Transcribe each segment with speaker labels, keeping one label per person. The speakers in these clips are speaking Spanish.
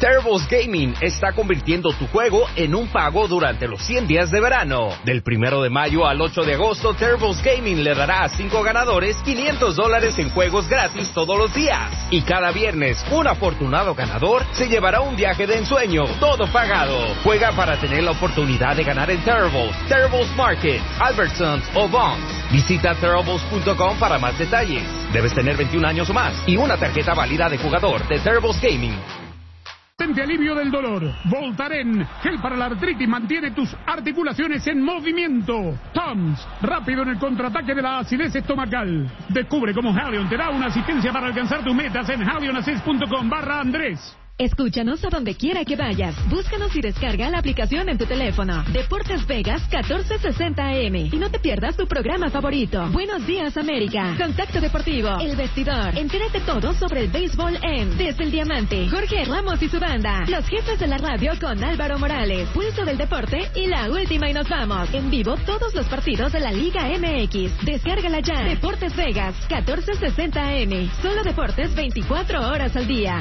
Speaker 1: Terribles Gaming está convirtiendo tu juego en un pago durante los 100 días de verano. Del 1 de mayo al 8 de agosto, Terribles Gaming le dará a 5 ganadores $500 en juegos gratis todos los días. Y cada viernes, un afortunado ganador se llevará un viaje de ensueño, todo pagado. Juega para tener la oportunidad de ganar en Terribles Market, Albertsons o Vons. Visita Terribles.com para más detalles. Debes tener 21 años o más y una tarjeta válida de jugador de Terribles Gaming.
Speaker 2: Alivio del dolor. Voltaren, gel para la artritis, mantiene tus articulaciones en movimiento. Tums, rápido en el contraataque de la acidez estomacal. Descubre cómo Halion te da una asistencia para alcanzar tus metas en halionassist.com/Andrés.
Speaker 3: Escúchanos a donde quiera que vayas. Búscanos y descarga la aplicación en tu teléfono. Deportes Vegas 1460 AM. Y no te pierdas tu programa favorito. Buenos Días América. Contacto Deportivo. El Vestidor. Entérate todo sobre el béisbol en Desde el Diamante. Jorge Ramos y su banda. Los jefes de la radio con Álvaro Morales. Pulso del deporte y la última y nos vamos. En vivo todos los partidos de la Liga MX. Descárgala ya. Deportes Vegas 1460 AM. Solo deportes 24 horas al día.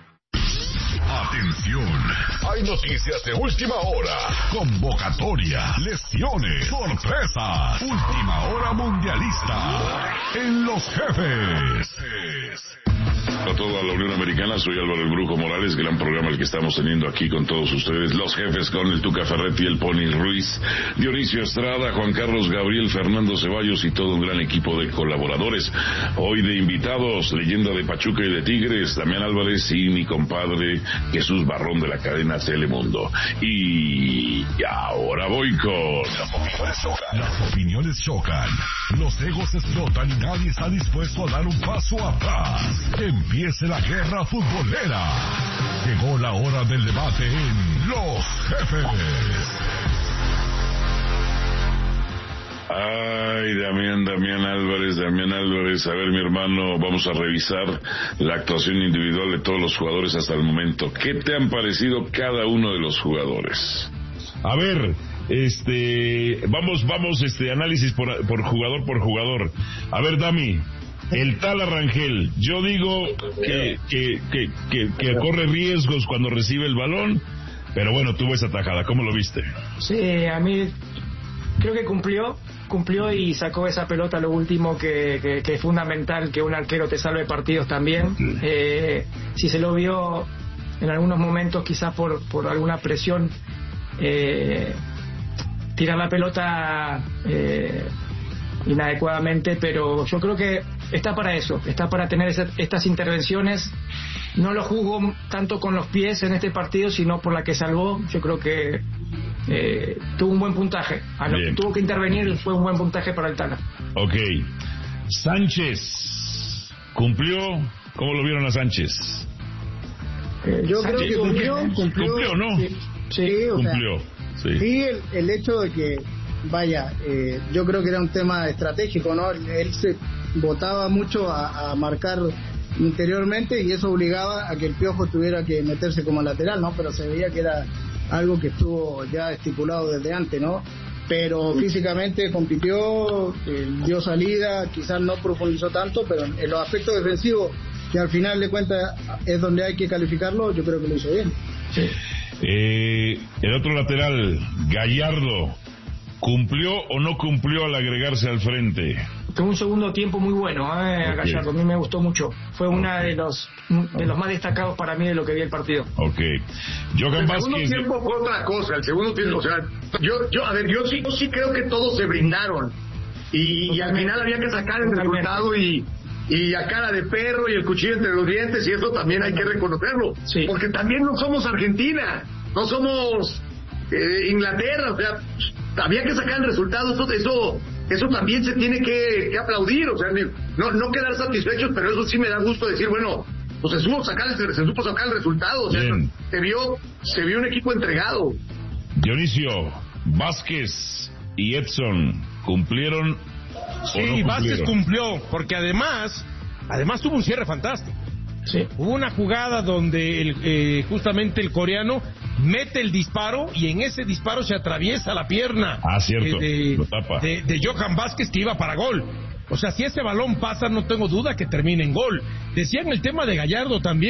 Speaker 4: Atención, hay noticias de última hora, convocatoria, lesiones, sorpresas, última hora mundialista en Los Jefes. A toda la Unión Americana, soy Álvaro el Brujo Morales, gran programa el que estamos teniendo aquí con todos ustedes, Los Jefes con el Tuca Ferretti, el Pony Ruiz, Dionisio Estrada, Juan Carlos Gabriel, Fernando Ceballos y todo un gran equipo de colaboradores. Hoy de invitados, leyenda de Pachuca y de Tigres, Damián Álvarez y mi compadre Jesús Barrón de la cadena Telemundo. Y ahora voy con...
Speaker 5: Las opiniones chocan, los egos explotan y nadie está dispuesto a dar un paso atrás. Empiece la guerra futbolera. Llegó la hora del debate en Los Jefes.
Speaker 4: Ay, Damián Álvarez, a ver, mi hermano, vamos a revisar la actuación individual de todos los jugadores hasta el momento. ¿Qué te han parecido cada uno de los jugadores?
Speaker 6: A ver, vamos, análisis por jugador. A ver, Dami, el tal Arrangel, yo digo que corre riesgos cuando recibe el balón, pero bueno, tuvo esa tajada, ¿cómo lo viste?
Speaker 7: Sí, a mí creo que cumplió y sacó esa pelota lo último que es fundamental que un arquero te salve partidos también. Si se lo vio en algunos momentos quizás por alguna presión tirar la pelota inadecuadamente, pero yo creo que está para eso, está para tener estas intervenciones. No lo juzgo tanto con los pies en este partido, sino por la que salvó. Yo creo que tuvo un buen puntaje. A lo que tuvo que intervenir fue un buen puntaje para el Tala.
Speaker 6: Ok. Sánchez, ¿cumplió? ¿Cómo lo vieron a Sánchez?
Speaker 8: Yo creo que
Speaker 6: cumplió, ¿no?
Speaker 8: Sí,
Speaker 6: cumplió.
Speaker 8: Sí, el hecho de que, yo creo que era un tema estratégico, ¿no? Él se botaba mucho a marcar interiormente y eso obligaba a que el Piojo tuviera que meterse como lateral, ¿no? Pero se veía que era algo que estuvo ya estipulado desde antes, ¿no? Pero físicamente compitió, dio salida, quizás no profundizó tanto, pero en los aspectos defensivos, que al final de cuentas es donde hay que calificarlo, yo creo que lo hizo bien.
Speaker 6: Sí. El otro lateral, Gallardo, ¿cumplió o no cumplió al agregarse al frente?
Speaker 7: Tuvo un segundo tiempo muy bueno, Gallardo, a mí me gustó mucho. Fue una de los más destacados para mí de lo que vi el partido.
Speaker 6: Ok. Johan Vázquez.
Speaker 9: El segundo tiempo fue otra cosa, el segundo tiempo, o sea, yo sí creo que todos se brindaron. Y al final había que sacar el resultado y a cara de perro y el cuchillo entre los dientes, y eso también hay que reconocerlo. Sí. Porque también no somos Argentina, no somos Inglaterra, o sea, había que sacar el resultado, eso también se tiene que aplaudir, o sea, no quedar satisfechos, pero eso sí me da gusto decir, bueno, pues se supo sacar el resultado, o sea, se vio un equipo entregado.
Speaker 6: Dionisio, Vázquez y Edson ¿cumplieron?
Speaker 10: Sí, no Vázquez cumplió, porque además tuvo un cierre fantástico. Sí. Hubo una jugada donde justamente el coreano mete el disparo y en ese disparo se atraviesa la pierna
Speaker 6: cierto, lo tapa.
Speaker 10: De Johan Vázquez, que iba para gol. O sea, si ese balón pasa, no tengo duda que termine en gol. Decían el tema de Gallardo también.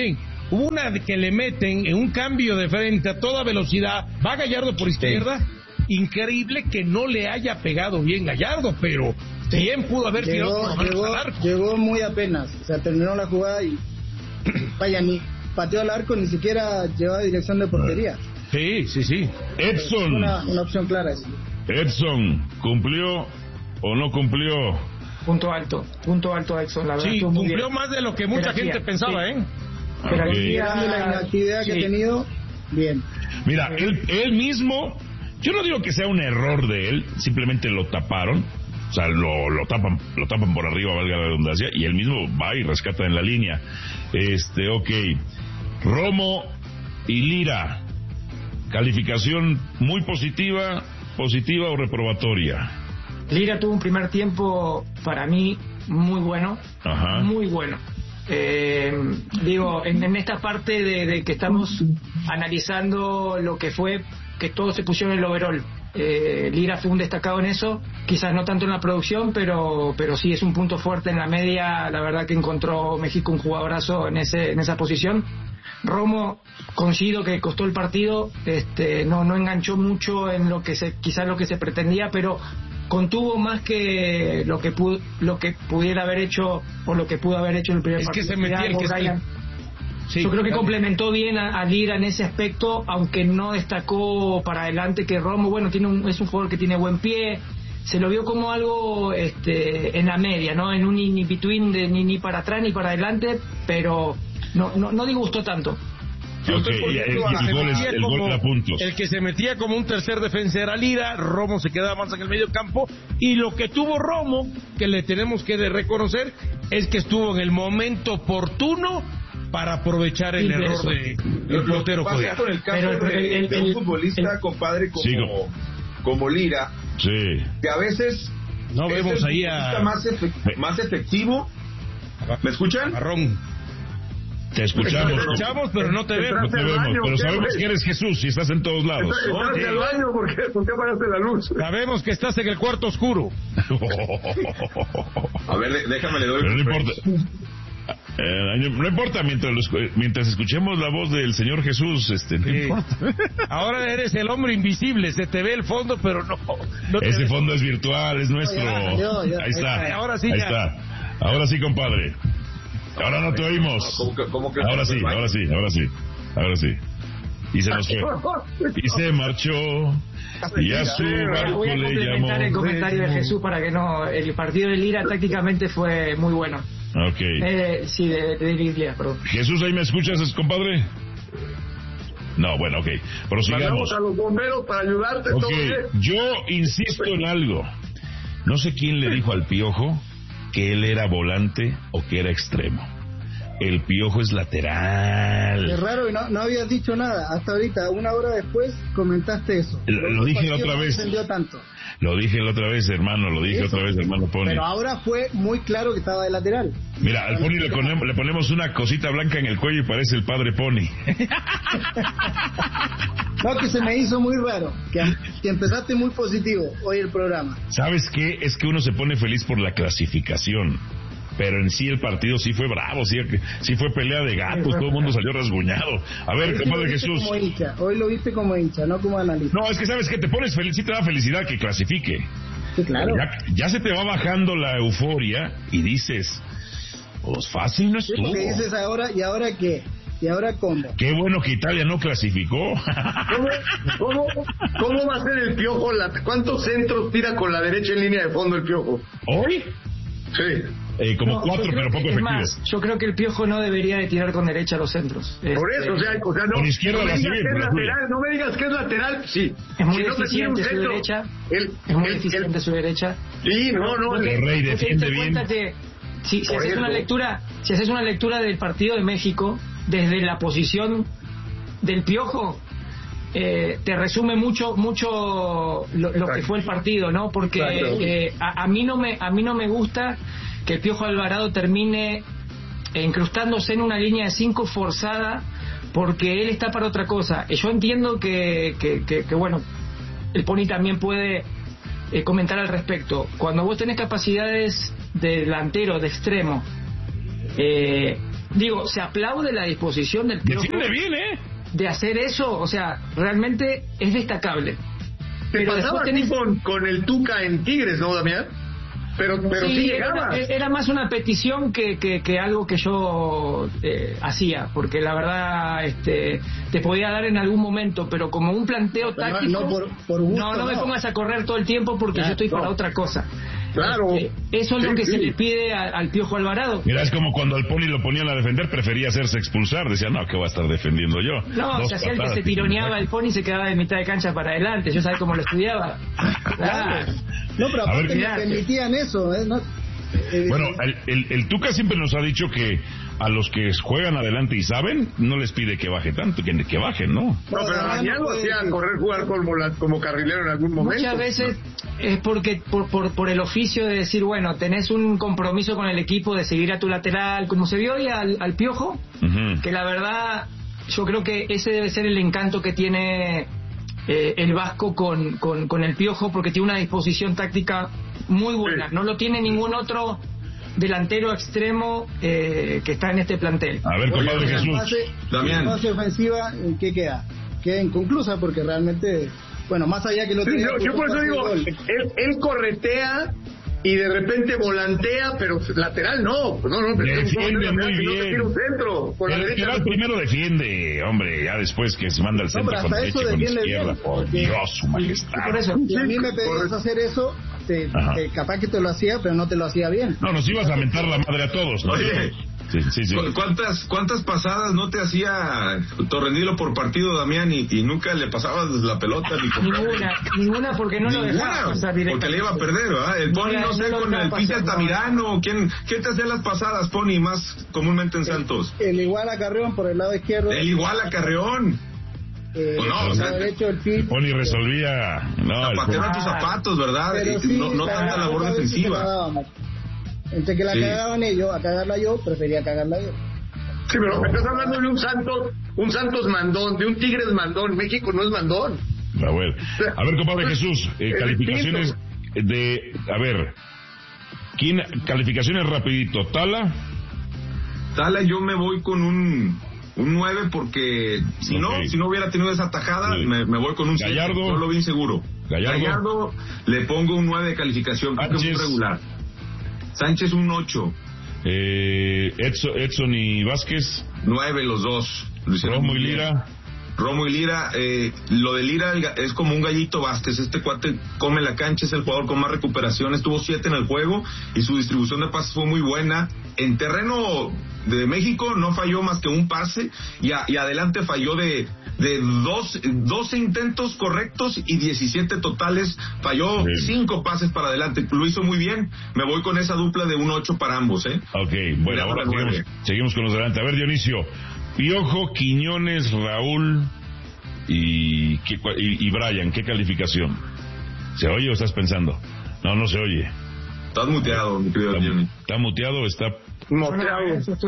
Speaker 10: Hubo una que le meten en un cambio de frente a toda velocidad, va Gallardo por izquierda, increíble que no le haya pegado bien Gallardo, pero bien pudo haber tirado al arco.
Speaker 8: Llegó muy apenas, o sea, terminó la jugada y vaya, ni pateó al arco, ni siquiera llevaba dirección de portería.
Speaker 10: Sí.
Speaker 6: Edson.
Speaker 8: Una opción clara esa.
Speaker 6: Edson, ¿cumplió o no cumplió?
Speaker 7: Punto alto Edson, la verdad.
Speaker 10: Sí, cumplió más de lo que mucha gente pensaba,
Speaker 8: Mirando la inactividad que ha tenido, bien.
Speaker 6: Mira, él mismo, yo no digo que sea un error de él, simplemente lo taparon, o sea, lo tapan por arriba, valga la redundancia, y él mismo va y rescata en la línea. Romo y Lira, calificación muy positiva o reprobatoria.
Speaker 7: Lira tuvo un primer tiempo para mí muy bueno.
Speaker 6: Ajá.
Speaker 7: Muy bueno. En esta parte de que estamos analizando lo que fue que todo se pusieron en el overall. Lira fue un destacado en eso, quizás no tanto en la producción, pero sí es un punto fuerte en la media. La verdad que encontró México un jugadorazo en esa posición. Romo, coincido que costó el partido, no enganchó mucho en quizás lo que se pretendía, pero contuvo más que lo que pudiera haber hecho o lo que pudo haber hecho en el primer partido.
Speaker 10: Es que se metía el que
Speaker 7: Yo creo que complementó bien a Lira en ese aspecto, aunque no destacó para adelante que Romo, bueno, es un jugador que tiene buen pie, se lo vio como algo en la media, ¿no? En un in-between ni para atrás ni para adelante, pero no disgustó tanto.
Speaker 10: El que se metía como un tercer defensa era Lira, Romo se quedaba más en el medio campo, y lo que tuvo Romo, que le tenemos que reconocer, es que estuvo en el momento oportuno para aprovechar el error del portero.
Speaker 11: Con el caso de un futbolista, compadre, como Lira, que a veces
Speaker 10: no vemos ahí
Speaker 11: más efectivo. ¿Me escuchan?
Speaker 6: Te escuchamos,
Speaker 10: pero no te vemos.
Speaker 6: Pero sabemos que eres Jesús y estás en todos lados.
Speaker 9: Estás en el baño, ¿por qué apagaste la luz?
Speaker 10: Sabemos que estás en el cuarto oscuro.
Speaker 11: A ver, déjame le doy.
Speaker 6: Pero no importa. No importa, mientras escuchemos la voz del Señor Jesús, no importa.
Speaker 10: Ahora eres el hombre invisible, se te ve el fondo, pero no
Speaker 6: ese fondo es virtual, es nuestro.
Speaker 8: Ya.
Speaker 6: Ahí está.
Speaker 10: Ahora sí,
Speaker 6: Ahora sí, compadre. Ahora no te oímos.
Speaker 11: ¿Cómo que
Speaker 6: ahora sí. Y se nos fue. Y se marchó. Y a su barco
Speaker 7: voy a
Speaker 6: le
Speaker 7: complementar
Speaker 6: llamó.
Speaker 7: el comentario de Jesús para que no. El partido de Lira tácticamente fue muy bueno. Sí, de Lira, perdón.
Speaker 6: Jesús, ¿ahí me escuchas, compadre? No, bueno, prosigamos.
Speaker 9: Mandamos a los bomberos para ayudarte.
Speaker 6: Yo insisto en algo. No sé quién le dijo al Piojo que él era volante o que era extremo. El Piojo es lateral.
Speaker 8: Es raro y no habías dicho nada. Hasta ahorita, una hora después, comentaste eso.
Speaker 6: Lo dije la otra vez. Lo dije la otra vez, hermano. Hermano Pony.
Speaker 8: Pero ahora fue muy claro que estaba de lateral.
Speaker 6: Mira, al Pony le ponemos una cosita blanca en el cuello y parece el padre Pony.
Speaker 8: No, que se me hizo muy raro. Que empezaste muy positivo hoy el programa.
Speaker 6: ¿Sabes qué? Es que uno se pone feliz por la clasificación. Pero en sí el partido sí fue bravo, sí fue pelea de gatos, todo el mundo salió rasguñado. A ver, compadre Jesús.
Speaker 8: Hoy lo viste como hincha, no como analista.
Speaker 6: No, es que sabes que te pones feliz, sí te da felicidad que clasifique.
Speaker 8: Sí, claro.
Speaker 6: Ya se te va bajando la euforia y dices, pues fácil no estuvo.
Speaker 8: Porque dices ahora, ¿y ahora qué? ¿Y ahora cómo?
Speaker 6: Qué bueno que Italia no clasificó.
Speaker 9: ¿Cómo va a ser el Piojo? ¿Cuántos centros tira con la derecha en línea de fondo el Piojo?
Speaker 6: ¿Hoy?
Speaker 9: Sí.
Speaker 6: Como 4, pero poco efectivos.
Speaker 7: Yo creo que el Piojo no debería de tirar con derecha los centros.
Speaker 9: Por eso, no.
Speaker 6: Con izquierda
Speaker 9: no
Speaker 6: la civil,
Speaker 9: no me digas que es lateral, sí.
Speaker 7: Es muy deficiente su derecha. Es muy deficiente su derecha.
Speaker 9: Sí, no.
Speaker 6: El Rey defiende bien.
Speaker 7: Si haces una lectura del partido de México desde la posición del Piojo, te resume mucho lo que fue el partido, ¿no? Porque a mí no me gusta que el Piojo Alvarado termine incrustándose en una línea de 5 forzada, porque él está para otra cosa. Yo entiendo que bueno, el Pony también puede comentar al respecto. Cuando vos tenés capacidades de delantero, de extremo, digo, se aplaude la disposición del Piojo de hacer eso, o sea, realmente es destacable.
Speaker 9: Pero pasaba así con el Tuca en Tigres, ¿no, Damián? Pero sí llegaba.
Speaker 7: Era más una petición que algo que yo hacía, porque la verdad te podía dar en algún momento, pero como un planteo táctico, no me pongas a correr todo el tiempo porque yo estoy para otra cosa.
Speaker 9: Claro.
Speaker 7: Eso es lo que se le pide al Piojo Alvarado.
Speaker 6: Mira, es como cuando al Pony lo ponían a defender, prefería hacerse expulsar. Decía, no, ¿qué voy a estar defendiendo yo?
Speaker 7: No, se hacía el que se tironeaba el Pony y se quedaba de mitad de cancha para adelante. Yo sabía cómo lo estudiaba.
Speaker 8: No, pero aparte me permitían eso, ¿no?
Speaker 6: Bueno, el Tuca siempre nos ha dicho que a los que juegan adelante y saben, no les pide que baje tanto, que bajen, ¿no?
Speaker 9: No, pero Damián lo hacía jugar como carrilero en algún momento.
Speaker 7: Muchas veces es porque por el oficio de decir, bueno, tenés un compromiso con el equipo de seguir a tu lateral, como se vio hoy al Piojo, que la verdad yo creo que ese debe ser el encanto que tiene el Vasco con el Piojo, porque tiene una disposición táctica muy buena. No lo tiene ningún otro delantero extremo que está en este plantel.
Speaker 6: A ver, compadre Jesús.
Speaker 8: La fase ofensiva, ¿qué queda? Queda inconclusa porque realmente, bueno, más allá que lo tenga.
Speaker 9: Yo por eso digo, él corretea y de repente volantea, pero lateral no.
Speaker 6: Defiende muy bien. El lateral primero defiende, hombre, ya después que se manda al centro con derecha y con izquierda. Por Dios, su majestad.
Speaker 8: Por eso, si a mí me pedías hacer eso, capaz que te lo hacía, pero no te lo hacía bien.
Speaker 6: No, nos ibas a mentar la madre a todos, ¿no?
Speaker 11: Oye, sí. ¿Cuántas pasadas no te hacía Torrendilo por partido, Damián, y nunca le pasabas la pelota?
Speaker 7: Ninguna, porque no lo dejaba pasar directamente.
Speaker 11: Porque le iba a perder, ¿verdad? El Pony, no sé, con el Pita Altamirano, ¿quién te hacía las pasadas, Pony, más comúnmente en Santos?
Speaker 8: El igual a Carreón por el lado izquierdo.
Speaker 11: El igual a Carreón.
Speaker 8: Derecho, el
Speaker 6: Pony resolvía.
Speaker 11: Zapatero a tus zapatos, ¿verdad? No tanta labor defensiva.
Speaker 8: Entre que la cagaban ellos, a cagarla yo, prefería cagarla yo.
Speaker 9: Sí, pero estás hablando de un Santos mandón, de un Tigres mandón. México no es mandón.
Speaker 6: A ver, compadre Jesús, calificaciones de... A ver, calificaciones rapidito. Tala, yo me voy con un 9 porque si no hubiera tenido esa tajada, me voy con un 7. Gallardo,
Speaker 11: no lo vi inseguro. Gallardo le pongo un 9 de calificación, creo que es muy regular. Sánchez un 8.
Speaker 6: Edson y Vázquez
Speaker 11: 9 los dos.
Speaker 6: Romo y Lira.
Speaker 11: Lo de Lira es como un gallito Vázquez. Este cuate come la cancha, es el jugador con más recuperaciones. Tuvo 7 en el juego y su distribución de pases fue muy buena. En terreno de México no falló más que un pase y adelante falló de 12 intentos correctos y 17 totales, falló 5 pases para adelante, lo hizo muy bien. Me voy con esa dupla de un 8 para ambos,
Speaker 6: Ok, bueno, ahora seguimos con los delante. A ver, Dionisio, Piojo, Quiñones, Raúl y Brian, ¿qué calificación? ¿Se oye o estás pensando? No se oye.
Speaker 11: Estás muteado, mi querido Dionisio.
Speaker 6: ¿Está muteado o está...?
Speaker 9: Moteado.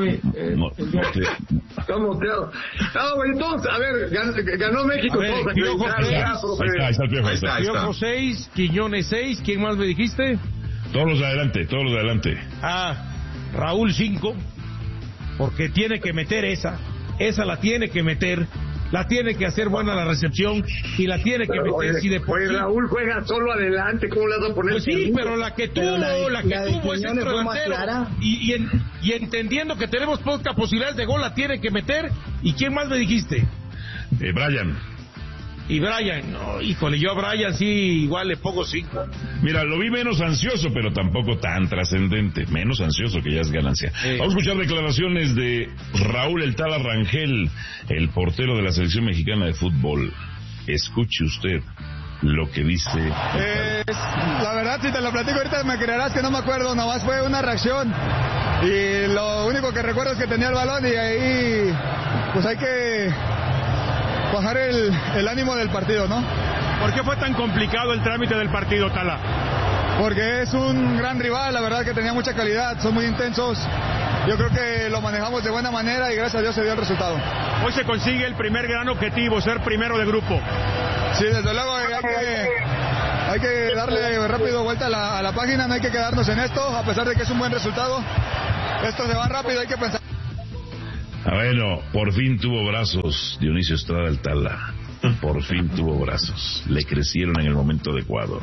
Speaker 9: Está moteado. Entonces, a ver, ganó México.
Speaker 6: Ahí está el Piojo.
Speaker 10: Piojo 6, Quiñones 6, ¿quién más me dijiste?
Speaker 6: Todos los de adelante.
Speaker 10: Raúl 5, porque tiene que meter esa la tiene que meter. La tiene que hacer buena la recepción y la tiene que meter. Si
Speaker 9: Raúl juega solo adelante, ¿cómo le vas a poner?
Speaker 10: Pues sí, pero la que tuvo es centro delantero y entendiendo que tenemos pocas posibilidades de gol, la tiene que meter. ¿Y quién más me dijiste?
Speaker 6: Brian.
Speaker 10: Y Brian, no, híjole, yo a Brian sí igual le pongo 5.
Speaker 6: Mira, lo vi menos ansioso, pero tampoco tan trascendente. Menos ansioso, que ya es ganancia. Vamos a escuchar declaraciones de Raúl El Tala Rangel, el portero de la selección mexicana de fútbol. Escuche usted lo que dice.
Speaker 12: La verdad, si te lo platico ahorita me creerás que no me acuerdo, nomás fue una reacción. Y lo único que recuerdo es que tenía el balón y ahí pues hay que bajar el ánimo del partido, ¿no?
Speaker 2: ¿Por qué fue tan complicado el trámite del partido, Tala?
Speaker 12: Porque es un gran rival, la verdad que tenía mucha calidad, son muy intensos. Yo creo que lo manejamos de buena manera y gracias a Dios se dio el resultado.
Speaker 2: Hoy se consigue el primer gran objetivo, ser primero de grupo.
Speaker 12: Sí, desde luego hay que darle rápido vuelta a la página, no hay que quedarnos en esto, a pesar de que es un buen resultado. Esto se va rápido, hay que pensar.
Speaker 6: Bueno, por fin tuvo brazos Dionisio Estrada el Tala. Por fin tuvo brazos. Le crecieron en el momento adecuado.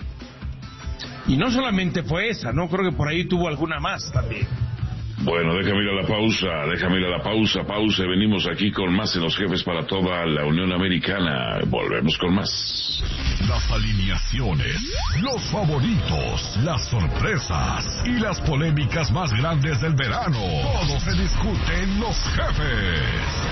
Speaker 10: Y no solamente fue esa, ¿no? Creo que por ahí tuvo alguna más también.
Speaker 6: Bueno, déjame ir a la pausa, pausa, y venimos aquí con más en Los Jefes para toda la Unión Americana. Volvemos con más.
Speaker 4: Las alineaciones, los favoritos, las sorpresas y las polémicas más grandes del verano. Todo se discute en Los Jefes.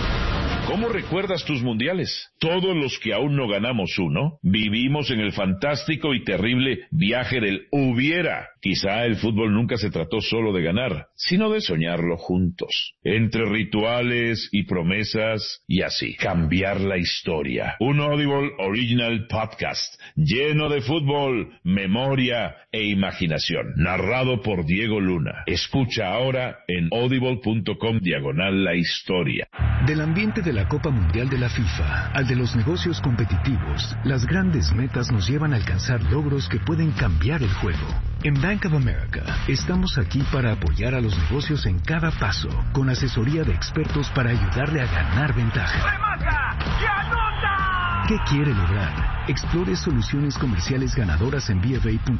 Speaker 6: ¿Cómo recuerdas tus mundiales? Todos los que aún no ganamos uno, vivimos en el fantástico y terrible viaje del hubiera. Quizá el fútbol nunca se trató solo de ganar, sino de soñarlo juntos. Entre rituales y promesas, y así, cambiar la historia. Un Audible Original Podcast, lleno de fútbol, memoria e imaginación. Narrado por Diego Luna. Escucha ahora en audible.com/la historia.
Speaker 13: Del ambiente de la Copa Mundial de la FIFA al de los negocios competitivos, las grandes metas nos llevan a alcanzar logros que pueden cambiar el juego. En Bank of America estamos aquí para apoyar a los negocios en cada paso, con asesoría de expertos para ayudarle a ganar ventaja.
Speaker 14: ¡Remata y anota!
Speaker 13: ¿Qué quiere lograr? Explore soluciones comerciales ganadoras en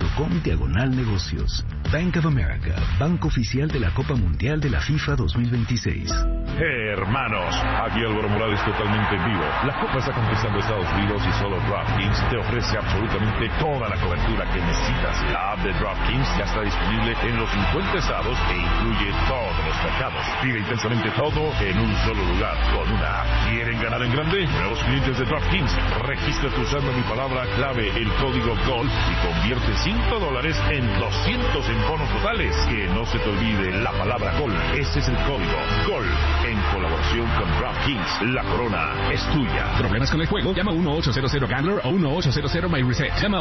Speaker 13: bfa.com/negocios. Bank of America, banco oficial de la Copa Mundial de la FIFA 2026.
Speaker 15: Hermanos, aquí Álvaro Morales totalmente en vivo. La Copa está conquistando Estados Unidos y solo DraftKings te ofrece absolutamente toda la cobertura que necesitas. La app de DraftKings ya está disponible en los 50 estados e incluye todos los mercados. Vive intensamente todo en un solo lugar con una app. ¿Quieren ganar en grande? Nuevos clientes de DraftKings, regístrate usando mi palabra clave, el código GOL, y convierte $5 en 200 en bonos totales. Que no se te olvide la palabra GOL. Ese es el código GOL, en colaboración con DraftKings. La corona es tuya.
Speaker 16: ¿Problemas con el juego? Llama 1-800-GAMBLER o 1-800-MyReset. Llama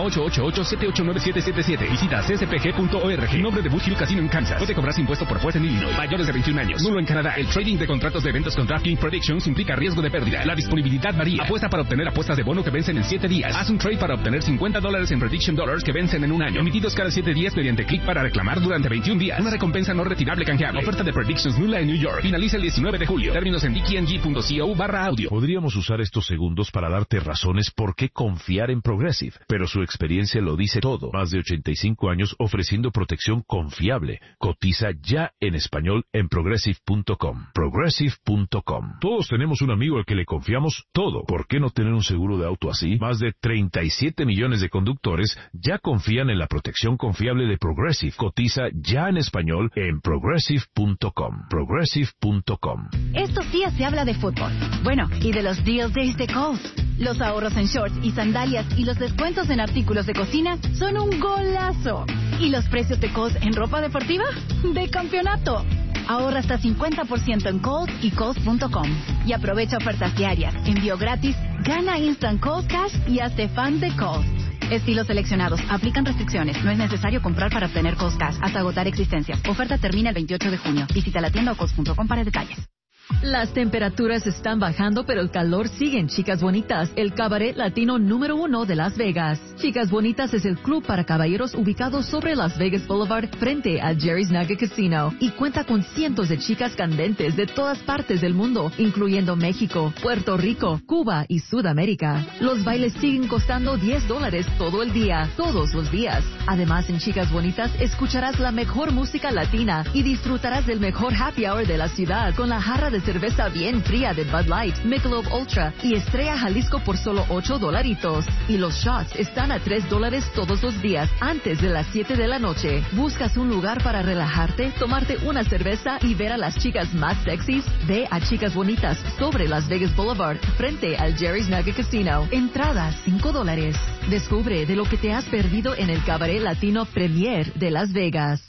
Speaker 16: 888-789-777. Visita cspg.org. Nombre de Bush Hill Casino en Kansas. Puede cobrarse impuesto por juez en Illinois. Mayores de 21 años. Nulo en Canadá. El trading de contratos de eventos con DraftKings Predictions implica riesgo de pérdida. La disponibilidad varía. Apuesta para obtener apuestas de bono que vencen en 7 días. Haz un trade para obtener $50 en Prediction Dollars que vencen en un año. Emitidos cada 7 días mediante clic para reclamar durante 21 días. Una recompensa no retirable canjeable. Oferta de Predictions nula en New York. Finaliza el 19 de julio. Términos en dkng.co/audio.
Speaker 17: Podríamos usar estos segundos para darte razones por qué confiar en Progressive, pero su experiencia lo dice todo. Más de 85 años ofreciendo protección confiable. Cotiza ya en español en progressive.com. Progressive.com. Todos tenemos un amigo al que le confiamos todo. ¿Por qué no tener un seguro de auto así? Más de 37 millones de conductores ya confían en la protección confiable de Progressive. Cotiza ya en español en progressive.com. Progressive.com.
Speaker 18: Estos días se habla de fútbol. Bueno, y de los Deal Days de Kohl's. Los ahorros en shorts y sandalias y los descuentos en artículos de cocina son un golazo. ¿Y los precios de Kohl's en ropa deportiva? ¡De campeonato! Ahorra hasta 50% en Kohl's y Kohl's.com. Y aprovecha ofertas diarias, envío gratis, gana Instant Kohl's Cash y hazte fan de Kohl's. Estilos seleccionados. Aplican restricciones. No es necesario comprar para obtener Kohl's Cash hasta agotar existencias. Oferta termina el 28 de junio. Visita la tienda o Kohl's.com para detalles.
Speaker 3: Las temperaturas están bajando, pero el calor sigue en Chicas Bonitas, el cabaret latino número 1 de Las Vegas. Chicas Bonitas es el club para caballeros ubicado sobre Las Vegas Boulevard frente a Jerry's Nugget Casino y cuenta con cientos de chicas candentes de todas partes del mundo, incluyendo México, Puerto Rico, Cuba y Sudamérica. Los bailes siguen costando $10 todo el día, todos los días. Además, en Chicas Bonitas escucharás la mejor música latina y disfrutarás del mejor happy hour de la ciudad con la jarra de cerveza bien fría de Bud Light, Michelob Ultra y Estrella Jalisco por solo $8. Y los shots están a $3 todos los días antes de las 7 de la noche. ¿Buscas un lugar para relajarte, tomarte una cerveza y ver a las chicas más sexys? Ve a Chicas Bonitas sobre Las Vegas Boulevard frente al Jerry's Nugget Casino. Entradas $5. Descubre de lo que te has perdido en el Cabaret Latino Premier de Las Vegas.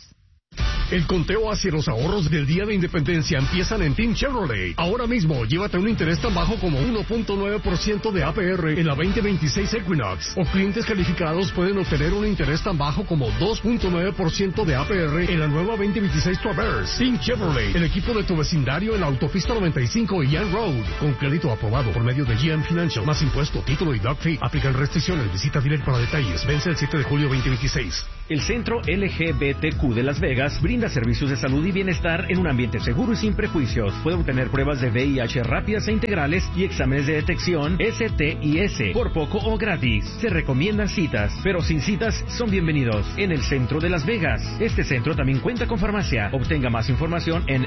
Speaker 19: El conteo hacia los ahorros del Día de Independencia empiezan en Team Chevrolet. Ahora mismo, llévate un interés tan bajo como 1.9% de APR en la 2026 Equinox. O clientes calificados pueden obtener un interés tan bajo como 2.9% de APR en la nueva 2026 Traverse. Team Chevrolet, el equipo de tu vecindario en la autopista 95 y Young Road. Con crédito aprobado por medio de GM Financial. Más impuesto, título y doc fee. Aplican restricciones. Visita dealer para detalles. Vence el 7 de julio 2026.
Speaker 20: El Centro LGBTQ de Las Vegas brinda servicios de salud y bienestar en un ambiente seguro y sin prejuicios. Puede obtener pruebas de VIH rápidas e integrales y exámenes de detección STIS por poco o gratis. Se recomiendan citas, pero sin citas son bienvenidos en el Centro de Las Vegas. Este centro también cuenta con farmacia. Obtenga más información en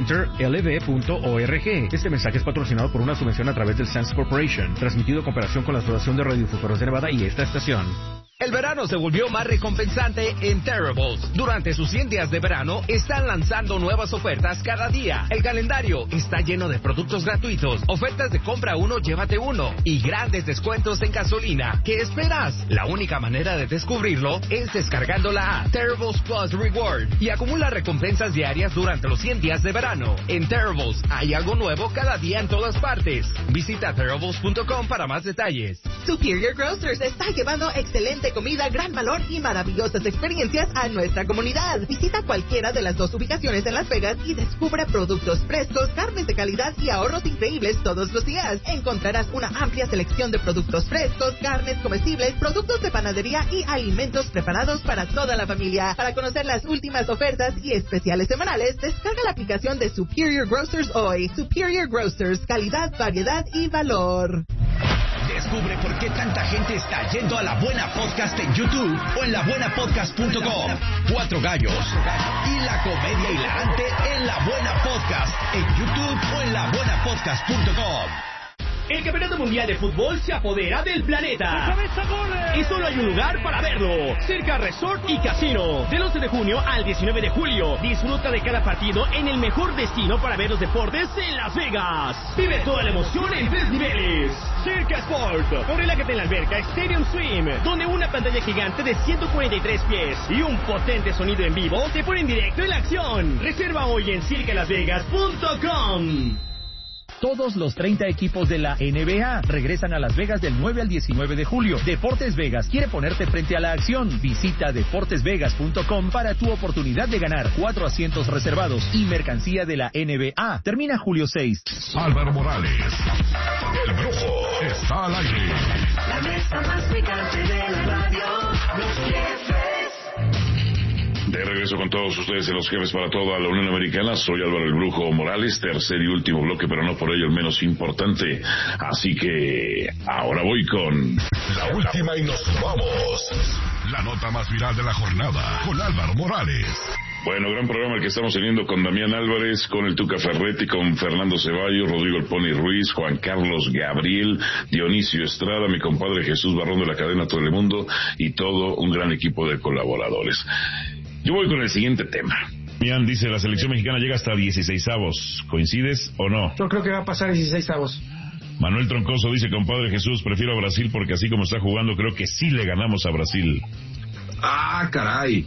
Speaker 20: thecenterlv.org. Este mensaje es patrocinado por una subvención a través del Sands Corporation, transmitido en cooperación con la Asociación de Radiofusoras de Nevada y esta estación.
Speaker 1: El verano se volvió más recompensante en Terribles. Durante sus 100 días de verano, están lanzando nuevas ofertas cada día. El calendario está lleno de productos gratuitos, ofertas de compra uno, llévate uno, y grandes descuentos en gasolina. ¿Qué esperas? La única manera de descubrirlo es descargando la app Terribles Plus Reward y acumula recompensas diarias durante los 100 días de verano. En Terribles hay algo nuevo cada día en todas partes. Visita terribles.com para más detalles.
Speaker 21: Superior Grocers está llevando excelente comida, gran valor y maravillosas experiencias a nuestra comunidad. Visita cualquiera de las 2 ubicaciones en Las Vegas y descubre productos frescos, carnes de calidad y ahorros increíbles todos los días. Encontrarás una amplia selección de productos frescos, carnes comestibles, productos de panadería y alimentos preparados para toda la familia. Para conocer las últimas ofertas y especiales semanales, descarga la aplicación de Superior Grocers hoy. Superior Grocers, calidad, variedad y valor.
Speaker 22: Descubre por qué tanta gente está yendo a La Buena Podcast en YouTube o en labuenapodcast.com. 4 gallos y la comedia hilarante en La Buena Podcast en YouTube o en labuenapodcast.com.
Speaker 23: El Campeonato Mundial de Fútbol se apodera del planeta. Y solo hay un lugar para verlo. Circa Resort y Casino. Del 11 de junio al 19 de julio. Disfruta de cada partido en el mejor destino para ver los deportes en Las Vegas. Vive toda la emoción en 3 niveles. Circa Sport. Relájate en la alberca Stadium Swim, donde una pantalla gigante de 143 pies y un potente sonido en vivo te ponen directo en la acción. Reserva hoy en circalasvegas.com.
Speaker 24: Todos los 30 equipos de la NBA regresan a Las Vegas del 9 al 19 de julio. Deportes Vegas quiere ponerte frente a la acción. Visita deportesvegas.com para tu oportunidad de ganar 4 asientos reservados y mercancía de la NBA. Termina julio 6.
Speaker 4: Álvaro Morales, el Brujo, está al aire.
Speaker 14: La mesa más picante de la radio, los jefes.
Speaker 6: De regreso con todos ustedes en Los Jefes para toda la Unión Americana. Soy Álvaro el Brujo Morales, tercer y último bloque, pero no por ello el menos importante. Así que ahora voy con
Speaker 4: la última y nos vamos. La nota más viral de la jornada con Álvaro Morales.
Speaker 6: Bueno, gran programa el que estamos teniendo con Damián Álvarez, con el Tuca Ferretti, con Fernando Ceballos, Rodrigo El Pony Ruiz, Juan Carlos Gabriel, Dionisio Estrada, mi compadre Jesús Barrón de la cadena Telemundo y todo un gran equipo de colaboradores. Yo voy con el siguiente tema. Mian dice, la selección mexicana llega hasta 16avos. ¿Coincides o no?
Speaker 7: Yo creo que va a pasar 16avos.
Speaker 6: Manuel Troncoso dice, compadre Jesús, prefiero a Brasil porque así como está jugando, creo que sí le ganamos a Brasil.
Speaker 11: Ah, caray.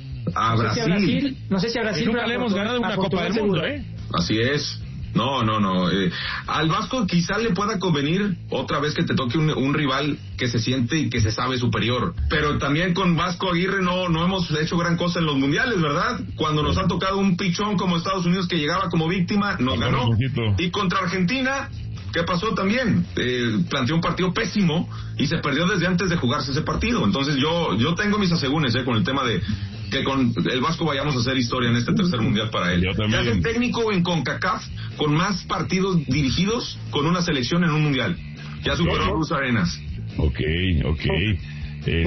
Speaker 7: No sé si a Brasil
Speaker 10: nunca le hemos ganado una Copa del Mundo, ¿eh?
Speaker 11: Así es. No. Al Vasco quizá le pueda convenir otra vez que te toque un rival que se siente y que se sabe superior. Pero también con Vasco Aguirre no hemos hecho gran cosa en los mundiales, ¿verdad? Cuando nos ha tocado un pichón como Estados Unidos que llegaba como víctima, nos ganó. Y contra Argentina, ¿qué pasó también? Planteó un partido pésimo y se perdió desde antes de jugarse ese partido. Entonces yo tengo mis asegúnes con el tema de que con el Vasco vayamos a hacer historia en este tercer mundial para él. Ya es el técnico en CONCACAF con más partidos dirigidos con una selección en un mundial. Ya superó a Luz Arenas.
Speaker 6: Ok. ¿Qué?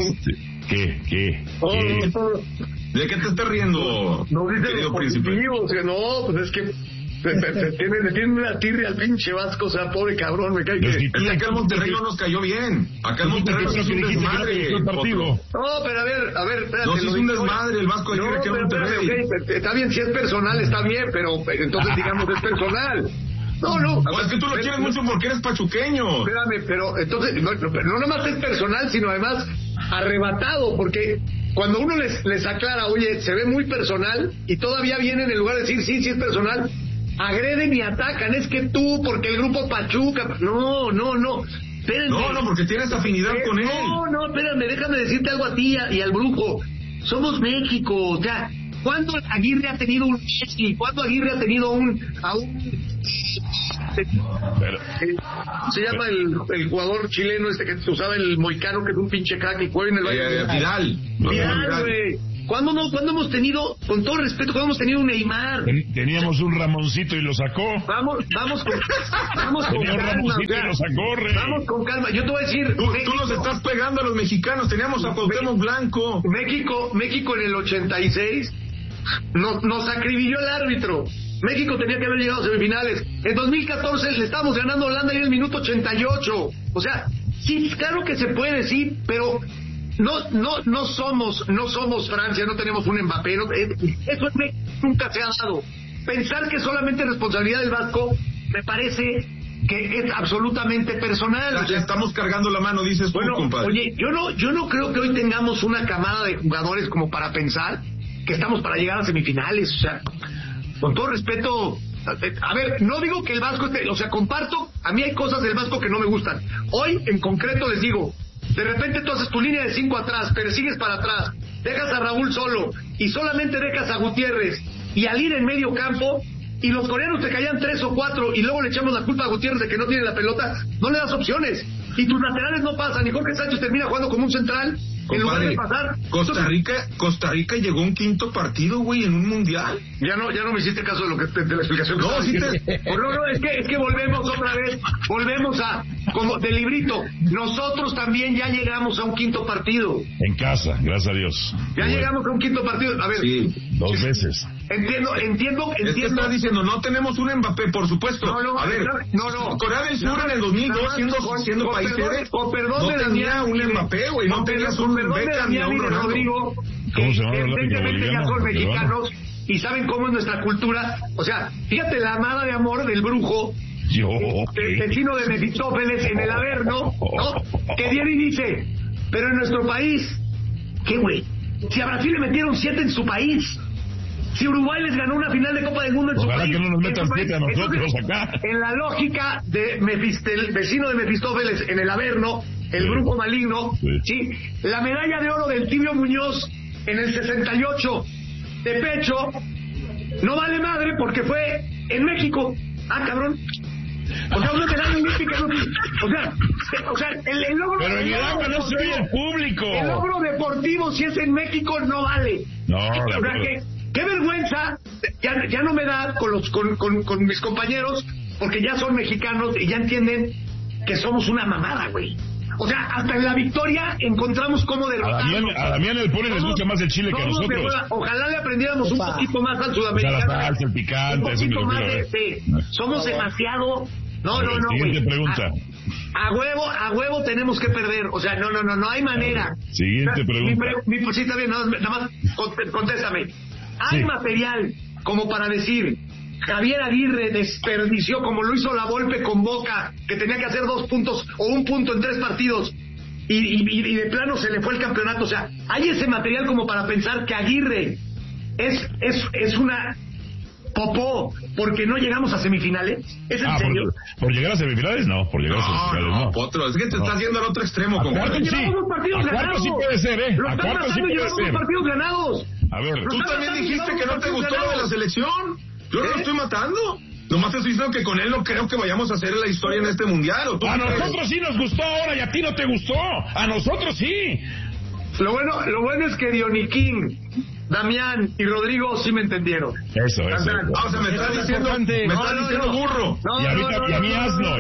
Speaker 11: ¿De qué te estás riendo?
Speaker 9: No dice los positivos, no, pues es que le tiene una tirria al pinche Vasco, o sea, pobre cabrón, me cae que...
Speaker 11: Es que acá el Monterrey no nos cayó bien. Acá el Monterrey nos hizo un desmadre.
Speaker 9: No, pero a ver, espérate.
Speaker 11: Nos hizo un desmadre el Vasco ayer aquí en Monterrey.
Speaker 9: Está bien, si es personal, está bien, pero entonces digamos es personal. No.
Speaker 11: Es que tú lo quieres mucho porque eres pachuqueño.
Speaker 9: Espérame, pero entonces, pero no nomás es personal, sino además arrebatado, porque cuando uno les aclara, oye, se ve muy personal, y todavía vienen en lugar de decir, sí es personal, agreden y atacan, es que tú, porque el grupo Pachuca, no, espérenme.
Speaker 11: No, porque tienes afinidad con él.
Speaker 9: No, espérame, déjame decirte algo a ti y al Brujo. Somos México, o sea, ¿cuándo Aguirre ha tenido un Messi? ¿Cuándo Aguirre ha tenido se llama el jugador chileno que usaba el moicano, que es un pinche crack y juega en el
Speaker 11: Vidal, güey.
Speaker 9: ¿Cuándo hemos tenido, con todo respeto, cuándo hemos tenido un Neymar?
Speaker 6: Teníamos un Ramoncito y lo sacó.
Speaker 9: Vamos con calma. Vamos con calma. Yo te voy a decir...
Speaker 11: Tú nos estás pegando a los mexicanos. Teníamos a Cuauhtémoc Blanco.
Speaker 9: México en el 86 nos acribilló el árbitro. México tenía que haber llegado a semifinales. En 2014 le estábamos ganando a Holanda y en el minuto 88. O sea, sí, claro que se puede, sí, pero no somos Francia, no tenemos un Mbappé. Eso nunca se ha dado. Pensar que solamente es responsabilidad del Vasco me parece que es absolutamente personal.
Speaker 11: O sea, estamos cargando la mano, dices tú, compadre.
Speaker 9: Oye, yo no creo que hoy tengamos una camada de jugadores como para pensar que estamos para llegar a semifinales. O sea, con todo respeto, a ver, no digo que el Vasco comparto, a mí hay cosas del Vasco que no me gustan. Hoy, en concreto, les digo, de repente tú haces tu línea de 5 atrás, pero sigues para atrás, dejas a Raúl solo, y solamente dejas a Gutiérrez, y al ir en medio campo, y los coreanos te caían 3 o 4, y luego le echamos la culpa a Gutiérrez de que no tiene la pelota, no le das opciones, y tus laterales no pasan, y Jorge Sánchez termina jugando como un central, en lugar de pasar.
Speaker 11: Costa Rica llegó a un quinto partido, güey, en un mundial.
Speaker 9: Ya no me hiciste caso de la explicación. No, es que volvemos otra vez, como del librito. Nosotros también ya llegamos a un quinto partido.
Speaker 6: En casa, gracias a Dios.
Speaker 9: Llegamos a un quinto partido. A ver.
Speaker 6: Sí, 2 veces.
Speaker 9: Entiendo.
Speaker 11: Es que estás diciendo, no tenemos un Mbappé, por supuesto.
Speaker 9: No.
Speaker 11: A ver, Corea del Sur en el 2002, siendo país sede, no tenía un Mbappé, güey, no tenías un Beckham ni un Rodrigo.
Speaker 9: Que evidentemente ya son mexicanos y saben cómo es nuestra cultura. O sea, fíjate la amada de amor del brujo, vecino de Mefistófeles en el Averno, ¿no? Que viene y dice, pero en nuestro país, ¿qué güey? Si a Brasil le metieron 7 en su país, si Uruguay les ganó una final de Copa del Mundo en su país,
Speaker 6: que no nos metan 7 a nosotros acá.
Speaker 9: En la lógica de el vecino de Mefistófeles en el Averno, el brujo maligno, sí, la medalla de oro del Tibio Muñoz en el 68 de pecho no vale madre porque fue en México. Ah, cabrón. O sea, una medalla olímpica, o sea, el logro.
Speaker 6: Pero en el agua no se oye el público.
Speaker 9: El logro deportivo, si es en México, no vale.
Speaker 6: No,
Speaker 9: o sea, qué vergüenza, ya no me da con mis compañeros, porque ya son mexicanos y ya entienden que somos una mamada, güey. O sea, hasta en la victoria encontramos cómo derrotarnos.
Speaker 6: A Damián el poli les gusta más el chile que a nosotros.
Speaker 9: Ojalá le aprendiéramos un poquito más al sudamericano.
Speaker 6: O sea, la salsa, el picante.
Speaker 9: Un poquito más somos demasiado... No,
Speaker 6: siguiente pregunta.
Speaker 9: A huevo tenemos que perder. O sea, no hay manera.
Speaker 6: Siguiente pregunta.
Speaker 9: Sí, está bien, nada más contéstame. ¿Hay material como para decir... Javier Aguirre desperdició, como lo hizo la Volpe con Boca, que tenía que hacer 2 puntos o 1 punto en 3 partidos y de plano se le fue el campeonato? O sea, ¿hay ese material como para pensar que Aguirre es una popó porque no llegamos a semifinales? ¿Es en serio?
Speaker 6: ¿Por llegar a semifinales? No, por llegar a semifinales no.
Speaker 11: Potro, es que te estás yendo al otro extremo.
Speaker 6: ¿A cuartos sí?
Speaker 9: Llevamos 2 partidos ganados.
Speaker 6: Sí puede ser, ¿eh?
Speaker 9: ¿A cuartos sí puede ser? 2 partidos ganados.
Speaker 6: A ver,
Speaker 11: tú también dijiste que no te gustó lo de la selección. Yo no lo estoy matando. Nomás te estoy diciendo que con él no creo que vayamos a hacer la historia en este mundial.
Speaker 6: A nosotros sí nos gustó ahora y a ti no te gustó. A nosotros sí.
Speaker 9: Lo bueno es que Dioniquín, Damián y Rodrigo sí me entendieron.
Speaker 6: Eso.
Speaker 11: O sea, me estás diciendo burro.
Speaker 6: Y a mí asno.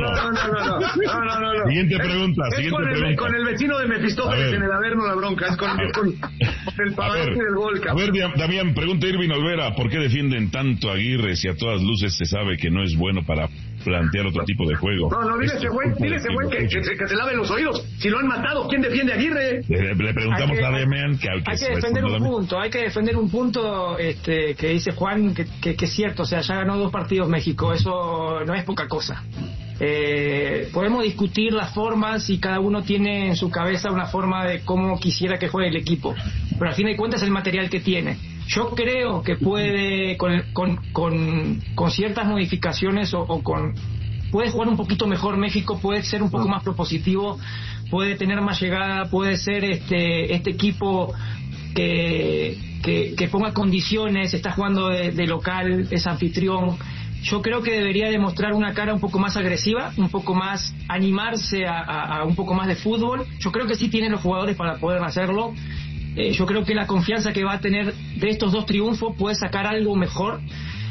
Speaker 9: No.
Speaker 6: Siguiente pregunta.
Speaker 9: Con el vecino de Mefistófeles en el Averno la bronca. Es con el pavarte del gol.
Speaker 6: A ver, Damián, pregunta Irving Olvera, ¿por qué defienden tanto a Aguirre si a todas luces se sabe que no es bueno para plantear otro tipo de juego?
Speaker 9: No, dile ese güey que se lave los oídos. Si lo han matado, ¿quién defiende a Aguirre?
Speaker 6: Le preguntamos a Damián que
Speaker 7: hay que defender un punto que dice Juan que es cierto. O sea, ya ganó 2 partidos México, eso no es poca cosa. Podemos discutir las formas y cada uno tiene en su cabeza una forma de cómo quisiera que juegue el equipo, pero al fin de cuentas el material que tiene. Yo creo que puede con ciertas modificaciones puede jugar un poquito mejor México, puede ser un poco más propositivo, puede tener más llegada, puede ser este equipo que ponga condiciones, está jugando de local, es anfitrión. Yo creo que debería demostrar una cara un poco más agresiva, un poco más animarse a un poco más de fútbol. Yo creo que sí tienen los jugadores para poder hacerlo. yo creo que la confianza que va a tener de estos 2 triunfos puede sacar algo mejor.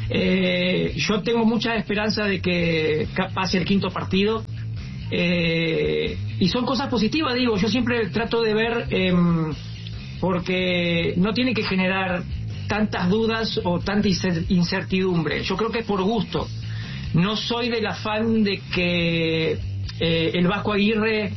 Speaker 7: Yo tengo mucha esperanza de que pase el quinto partido. Y son cosas positivas, digo, yo siempre trato de ver, porque no tiene que generar tantas dudas o tanta incertidumbre. Yo creo que es por gusto. No soy del afán de que el Vasco Aguirre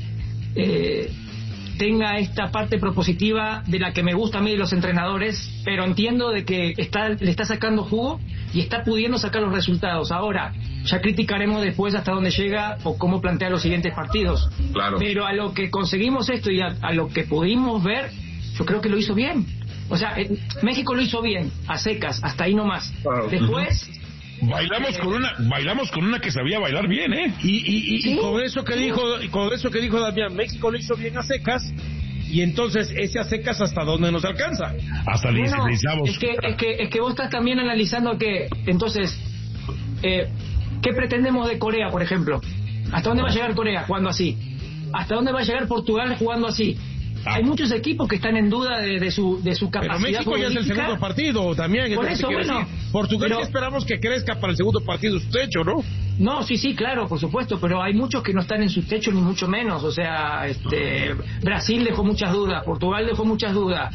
Speaker 7: tenga esta parte propositiva de la que me gusta a mí de los entrenadores, pero entiendo de que le está sacando jugo y está pudiendo sacar los resultados. Ahora, ya criticaremos después hasta dónde llega o cómo plantea los siguientes partidos.
Speaker 11: Claro.
Speaker 7: Pero a lo que conseguimos esto y a lo que pudimos ver, yo creo que lo hizo bien. O sea, México lo hizo bien, a secas, hasta ahí nomás. Claro. Después...
Speaker 6: Bailamos con una que sabía bailar bien, ¿eh?
Speaker 10: Y ¿sí? con eso que dijo Damián, México lo hizo bien a secas, y entonces ese a secas hasta dónde nos alcanza.
Speaker 6: Hasta el 16avos.
Speaker 7: Es que vos estás también analizando que, entonces, ¿qué pretendemos de Corea, por ejemplo? ¿Hasta dónde va a llegar Corea jugando así? ¿Hasta dónde va a llegar Portugal jugando así? Hay muchos equipos que están en duda de su capacidad.
Speaker 10: Pero México ya es el segundo partido también.
Speaker 7: Por eso, bueno.
Speaker 10: Portugal ya esperamos que crezca para el segundo partido su techo, ¿no?
Speaker 7: No, sí, claro, por supuesto, pero hay muchos que no están en su techo ni mucho menos. O sea, Brasil dejó muchas dudas, Portugal dejó muchas dudas,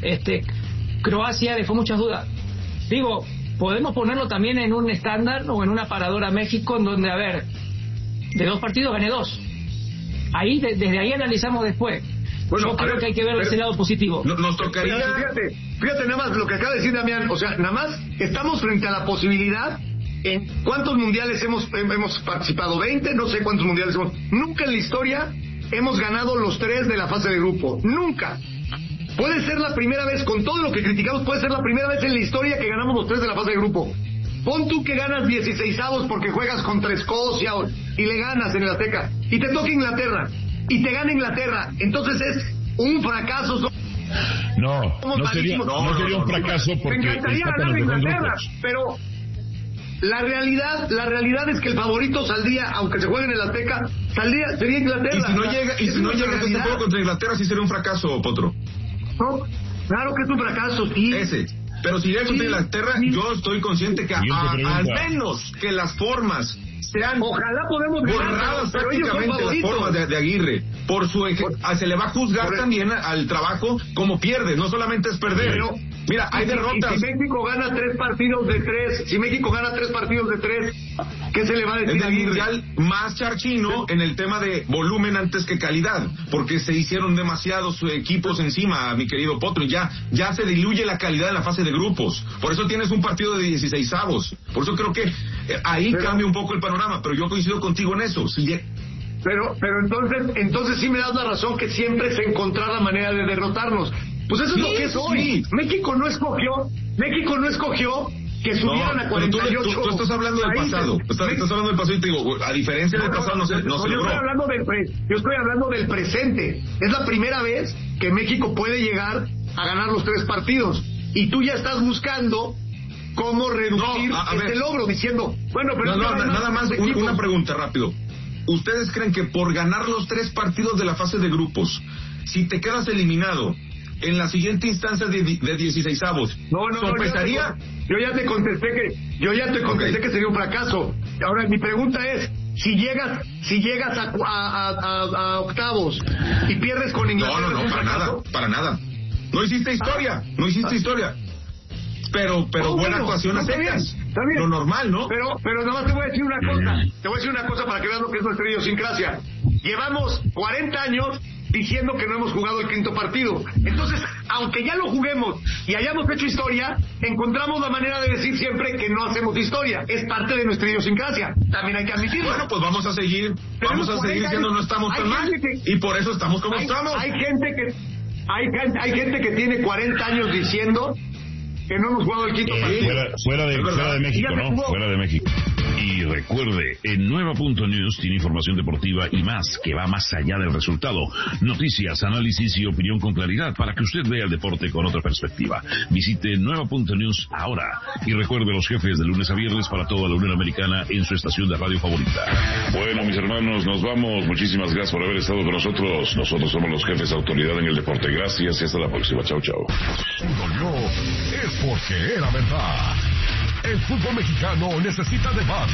Speaker 7: Croacia dejó muchas dudas. Digo, podemos ponerlo también en un estándar o en una paradora México en donde, a ver, de 2 partidos gané 2. Ahí, desde ahí analizamos después. Bueno, yo creo que hay que ver ese lado positivo.
Speaker 11: Nos tocaría...
Speaker 9: Fíjate nada más lo que acaba de decir Damián. O sea, nada más estamos frente a la posibilidad. ¿En cuántos mundiales hemos participado? 20, no sé cuántos mundiales hemos... Nunca en la historia hemos ganado los 3 de la fase de grupo. Nunca. Puede ser la primera vez, con todo lo que criticamos, puede ser la primera vez en la historia que ganamos los 3 de la fase de grupo. Pon tú que ganas 16avos porque juegas contra Escocia y le ganas en el Azteca. Y te toca Inglaterra. Y te gana Inglaterra. Entonces es un fracaso.
Speaker 6: No sería un fracaso porque...
Speaker 9: Me encantaría ganar Inglaterra, pero... La realidad es que el favorito saldría, aunque se juegue en el Azteca, sería Inglaterra.
Speaker 11: Y si no llega ese juego contra Inglaterra, sí sería un fracaso, Potro.
Speaker 9: No, claro que es un fracaso, sí.
Speaker 11: Pero si llega contra Inglaterra, yo estoy consciente que al menos que las formas sean
Speaker 9: ojalá podemos
Speaker 11: borradas prácticamente las formas de Aguirre. Se le va a juzgar también al trabajo como pierde, no solamente es perder. Pero, mira, hay derrotas.
Speaker 9: Si México gana 3 partidos de 3, ¿qué se le va a decir a Aguirre?
Speaker 11: Mundial más charchino en el tema de volumen antes que calidad, porque se hicieron demasiados equipos encima, mi querido Potro, y ya se diluye la calidad en la fase de grupos. Por eso tienes un partido de 16avos. Por eso creo que ahí cambia un poco el panorama, pero yo coincido contigo en eso.
Speaker 9: Pero entonces sí me das la razón que siempre se encontrará la manera de derrotarnos. Pues eso es lo que es hoy. Sí. México no escogió que subieran a 48.
Speaker 11: Tú estás hablando del pasado. Estás hablando del pasado y te digo, a diferencia del pasado no se logró.
Speaker 9: Yo estoy hablando del presente. Es la primera vez que México puede llegar a ganar los 3 partidos. Y tú ya estás buscando cómo reducir logro, diciendo, bueno, pero...
Speaker 11: nada más una pregunta rápido. ¿Ustedes creen que por ganar los 3 partidos de la fase de grupos, si te quedas eliminado en la siguiente instancia de 16avos, ¿sopesaría?
Speaker 9: Yo ya te contesté que sería un fracaso. Ahora mi pregunta es, si llegas a octavos y pierdes con Inglaterra...
Speaker 11: No, para nada. No hiciste historia. Pero buena actuación a secas. Lo normal, ¿no?
Speaker 9: Pero nada más te voy a decir una cosa. Te voy a decir una cosa para que veas lo que es nuestra idiosincrasia. Llevamos 40 años diciendo que no hemos jugado el quinto partido. Entonces, aunque ya lo juguemos y hayamos hecho historia, encontramos la manera de decir siempre que no hacemos historia. Es parte de nuestra idiosincrasia. También hay que admitirlo.
Speaker 11: Bueno, pues vamos a seguir diciendo no estamos tan mal. Y por eso estamos como estamos.
Speaker 9: Hay gente que tiene 40 años diciendo que no hemos jugado el quinto partido.
Speaker 6: Fuera de México, ¿no? Fuera de México. Y recuerde, en Nueva.News tiene información deportiva y más, que va más allá del resultado. Noticias, análisis y opinión con claridad para que usted vea el deporte con otra perspectiva. Visite Nueva.News ahora. Y recuerde, Los Jefes, de lunes a viernes para toda la Unión Americana en su estación de radio favorita.
Speaker 15: Bueno, mis hermanos, nos vamos. Muchísimas gracias por haber estado con nosotros. Nosotros somos Los Jefes, autoridad en el deporte. Gracias y hasta la próxima. Chao, chao.
Speaker 4: Es porque era verdad. El fútbol mexicano necesita debate,